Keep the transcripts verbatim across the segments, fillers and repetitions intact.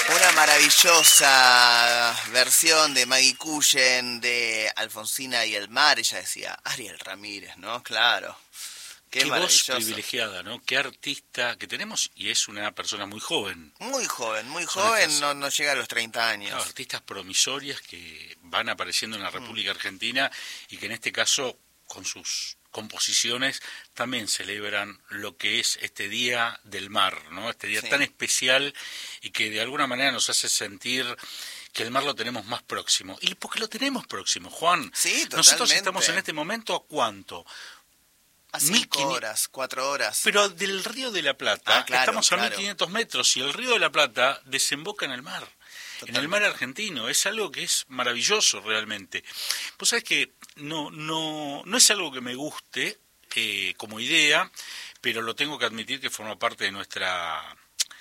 Una maravillosa versión de Maggie Cullen de Alfonsina y el mar. Ella decía Ariel Ramírez, ¿no? Claro. Qué, Qué voz maravilloso. privilegiada, ¿no? Qué artista que tenemos, y es una persona muy joven. Muy joven, muy Son joven, estas- no, no llega a los treinta años. Claro, artistas promisorias que van apareciendo en la República Argentina y que en este caso, con sus composiciones, también celebran lo que es este Día del Mar, ¿no? Este día Sí. tan especial y que de alguna manera nos hace sentir que el mar lo tenemos más próximo. Y porque lo tenemos próximo, Juan. Sí, Nosotros totalmente. estamos en este momento, ¿a cuánto? A mil cinco quinientos horas, cuatro horas. Pero del Río de la Plata, Ah, claro, estamos a claro. mil quinientos metros y el Río de la Plata desemboca en el mar, en el mar Totalmente. argentino. Es algo que es maravilloso realmente. Vos sabés que no, no, no es algo que me guste eh, como idea, pero lo tengo que admitir que forma parte de nuestra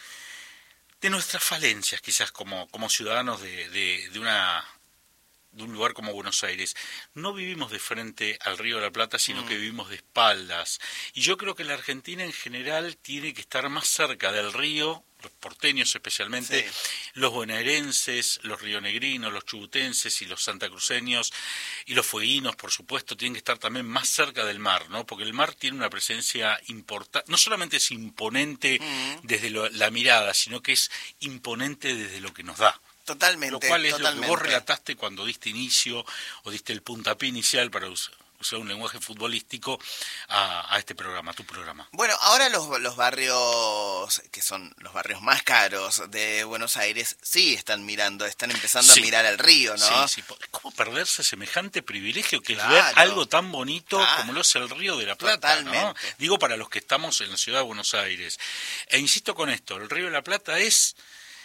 de nuestras falencias, quizás como, como ciudadanos de, de, de una de un lugar como Buenos Aires. No vivimos de frente al Río de la Plata, sino Mm. que vivimos de espaldas. Y yo creo que la Argentina en general tiene que estar más cerca del río, los porteños especialmente, Sí. los bonaerenses, los rionegrinos, los chubutenses y los santacruceños y los fueguinos, por supuesto, tienen que estar también más cerca del mar, ¿no? Porque el mar tiene una presencia importante, no solamente es imponente Mm. desde lo- la mirada, sino que es imponente desde lo que nos da. Totalmente. Lo cual es totalmente. lo que vos relataste cuando diste inicio o diste el puntapié inicial, para us- usar un lenguaje futbolístico, a, a este programa, a tu programa. Bueno, ahora los, los barrios, que son los barrios más caros de Buenos Aires, sí están mirando, están empezando Sí. a mirar al río, ¿no? Sí, sí. ¿Cómo perderse semejante privilegio que Claro. es ver algo tan bonito Claro. como lo es el Río de la Plata, ¿no? Totalmente. Digo, para los que estamos en la ciudad de Buenos Aires. E insisto con esto, el Río de la Plata es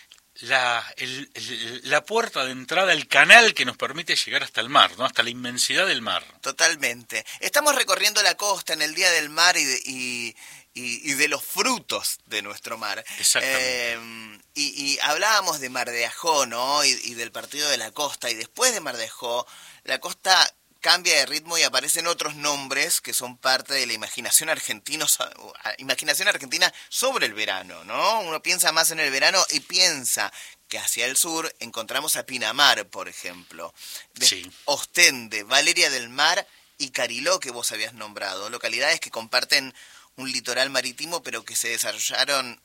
la, el- el- la puerta de entrada, el canal que nos permite llegar hasta el mar, ¿no? Hasta la inmensidad del mar. Totalmente. Estamos recorriendo la costa en el Día del Mar y de, y, y- y de los frutos de nuestro mar. Exactamente. Eh, y, y hablábamos de Mar de Ajó, ¿no? Y, y del partido de la costa. Y después de Mar de Ajó, la costa cambia de ritmo y aparecen otros nombres que son parte de la imaginación argentina, imaginación argentina sobre el verano, ¿no? Uno piensa más en el verano y piensa que hacia el sur encontramos a Pinamar, por ejemplo. De Sí. Ostende, Valeria del Mar y Cariló, que vos habías nombrado, localidades que comparten un litoral marítimo, pero que se desarrollaron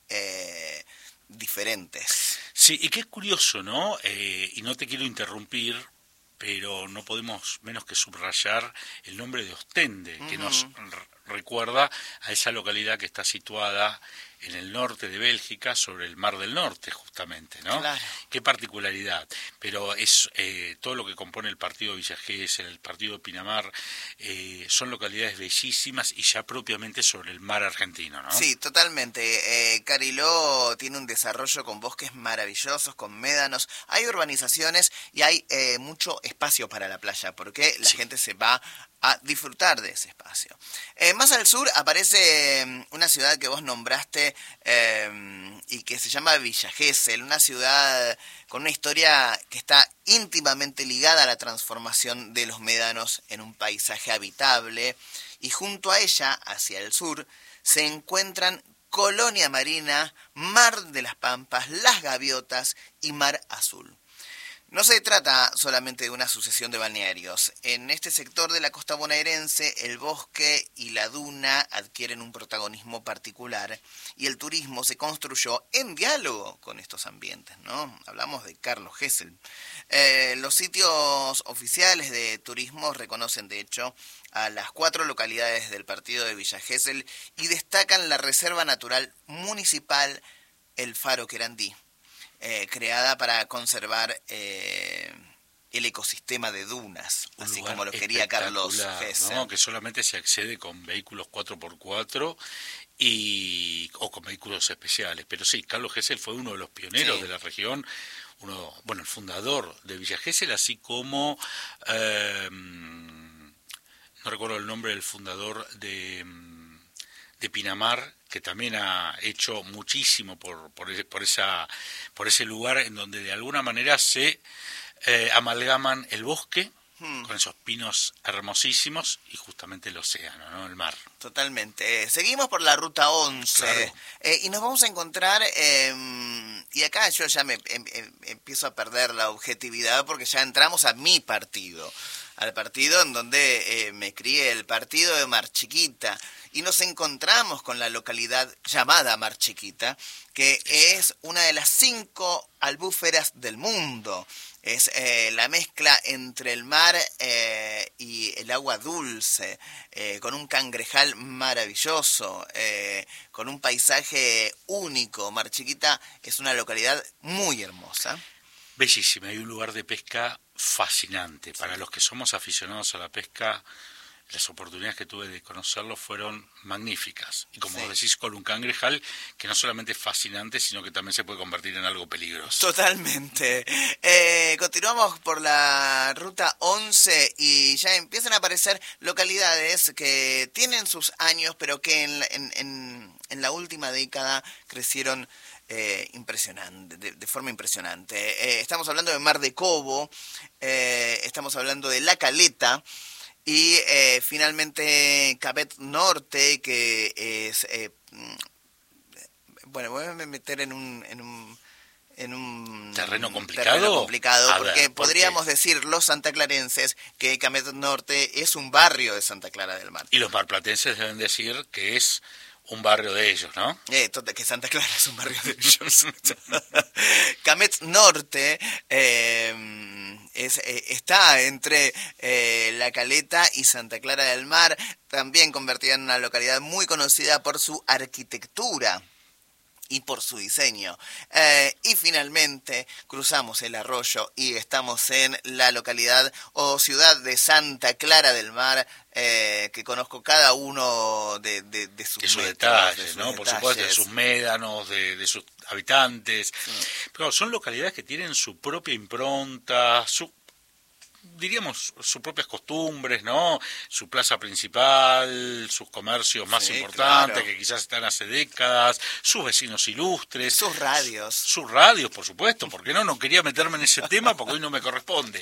eh, diferentes. Sí, y qué curioso, ¿no? Eh, y no te quiero interrumpir, pero no podemos menos que subrayar el nombre de Ostende, que Ujú. nos r- recuerda a esa localidad que está situada en el norte de Bélgica, sobre el Mar del Norte, justamente, ¿no? Claro. Qué particularidad. Pero es eh, todo lo que compone el partido de Villa Gesell, el partido de Pinamar, eh, son localidades bellísimas y ya propiamente sobre el mar argentino, ¿no? Sí, totalmente. Eh, Cariló tiene un desarrollo con bosques maravillosos, con médanos. Hay urbanizaciones y hay eh, mucho espacio para la playa, porque la Sí. gente se va a disfrutar de ese espacio. Eh, más al sur aparece eh, una ciudad que vos nombraste eh, y que se llama Villa Gesell, una ciudad con una historia que está íntimamente ligada a la transformación de los médanos en un paisaje habitable, y junto a ella, hacia el sur, se encuentran Colonia Marina, Mar de las Pampas, Las Gaviotas y Mar Azul. No se trata solamente de una sucesión de balnearios. En este sector de la costa bonaerense, el bosque y la duna adquieren un protagonismo particular y el turismo se construyó en diálogo con estos ambientes, ¿no? Hablamos de Carlos Gesell. Eh, los sitios oficiales de turismo reconocen, de hecho, a las cuatro localidades del partido de Villa Gesell y destacan la Reserva Natural Municipal El Faro Querandí, Eh, creada para conservar eh, el ecosistema de dunas, Un así lugar como lo quería Carlos espectacular, Gesell. ¿no? Que solamente se accede con vehículos cuatro por cuatro y o con vehículos especiales. Pero sí, Carlos Gesell fue uno de los pioneros Sí. de la región, uno, bueno, el fundador de Villa Gesell, así como eh, no recuerdo el nombre del fundador de de Pinamar, que también ha hecho muchísimo por por ese, por esa por ese lugar en donde de alguna manera se eh, amalgaman el bosque Hmm. con esos pinos hermosísimos y justamente el océano, ¿no? El mar. Totalmente. Eh, seguimos por la ruta once Claro. eh, y nos vamos a encontrar eh, y acá yo ya me em, em, empiezo a perder la objetividad porque ya entramos a mi partido, al partido en donde eh, me crié, el partido de Mar Chiquita, y nos encontramos con la localidad llamada Mar Chiquita, que es una de las cinco albúferas del mundo. Es eh, la mezcla entre el mar eh, y el agua dulce, eh, con un cangrejal maravilloso, eh, con un paisaje único. Mar Chiquita es una localidad muy hermosa. Bellísima, hay un lugar de pesca fascinante. Para los que somos aficionados a la pesca, las oportunidades que tuve de conocerlo fueron magníficas. Y como sí. vos decís, con un cangrejal que no solamente es fascinante, sino que también se puede convertir en algo peligroso. Totalmente. Eh, continuamos por la ruta once y ya empiezan a aparecer localidades que tienen sus años, pero que en, en, en, en la última década crecieron eh, impresionante, de, de forma impresionante. Eh, estamos hablando de Mar de Cobo, eh, estamos hablando de La Caleta, y eh, finalmente Capet Norte, que es... Eh, bueno, voy a meter en un... En un en un terreno complicado, terreno complicado a porque ver, ¿por podríamos qué? decir los santaclarenses que Camet Norte es un barrio de Santa Clara del Mar. Y los marplatenses deben decir que es un barrio de ellos, ¿no? Eh, que Santa Clara es un barrio de ellos. Camet Norte eh, es, eh, está entre eh, La Caleta y Santa Clara del Mar, también convertida en una localidad muy conocida por su arquitectura y por su diseño. Eh, y finalmente cruzamos el arroyo y estamos en la localidad o ciudad de Santa Clara del Mar, eh, que conozco cada uno de, de, de sus, de sus metros, detalles, de sus ¿no? detalles. Por supuesto, de sus médanos, de, de sus habitantes. Sí. Pero son localidades que tienen su propia impronta, su diríamos, sus propias costumbres, ¿no? Su plaza principal, sus comercios más sí, importantes, claro. que quizás están hace décadas, sus vecinos ilustres. Sus radios. Sus radios, por supuesto, porque no, no quería meterme en ese tema porque hoy no me corresponde.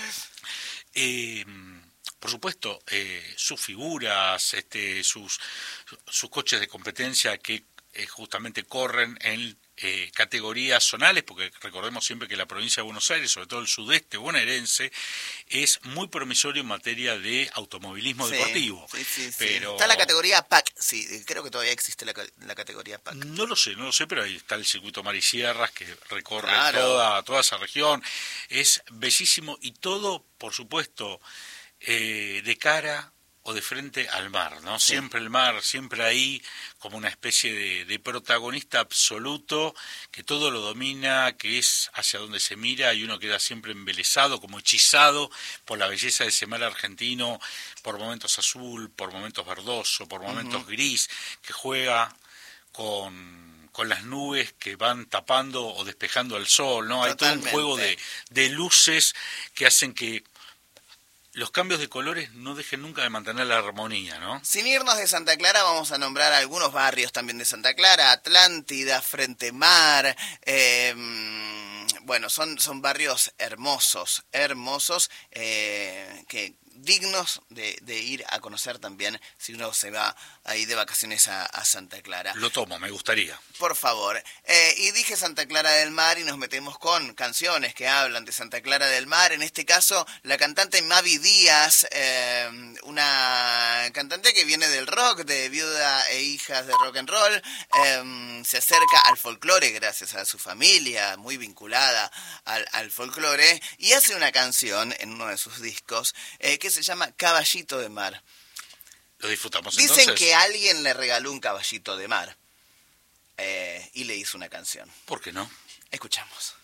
Eh, por supuesto, eh, sus figuras, este, sus, sus coches de competencia que eh, justamente corren en Eh, categorías zonales, porque recordemos siempre que la provincia de Buenos Aires, sobre todo el sudeste bonaerense, es muy promisorio en materia de automovilismo sí, deportivo. Sí, sí, sí. Pero está la categoría P A C, sí, creo que todavía existe la, la categoría P A C. No lo sé, no lo sé, pero ahí está el circuito Mar y Sierras que recorre claro. toda, toda esa región. Es bellísimo y todo, por supuesto, eh, de cara o de frente al mar, ¿no? Sí. Siempre el mar, siempre ahí, como una especie de, de protagonista absoluto, que todo lo domina, que es hacia donde se mira y uno queda siempre embelesado, como hechizado por la belleza de ese mar argentino, por momentos azul, por momentos verdoso, por momentos uh-huh. gris, que juega con... con las nubes que van tapando o despejando al sol, ¿no? Totalmente. Hay todo un juego de, de luces que hacen que los cambios de colores no dejen nunca de mantener la armonía, ¿no? Sin irnos de Santa Clara, vamos a nombrar algunos barrios también de Santa Clara: Atlántida, Frente Mar, eh, bueno, son, son barrios hermosos, hermosos, eh, que dignos de, de ir a conocer también si uno se va ahí de vacaciones a, a Santa Clara. Lo tomo, me gustaría. Por favor. Eh, y dije Santa Clara del Mar y nos metemos con canciones que hablan de Santa Clara del Mar. En este caso, la cantante Mavi Díaz, eh, una cantante que viene del rock, de Viuda e Hijas de Rock and Roll, eh, se acerca al folclore gracias a su familia, muy vinculada al, al folclore, y hace una canción en uno de sus discos eh, que se llama Caballito de Mar. Lo disfrutamos Dicen entonces. que alguien le regaló un caballito de mar eh, y le hizo una canción. ¿Por qué no? Escuchamos.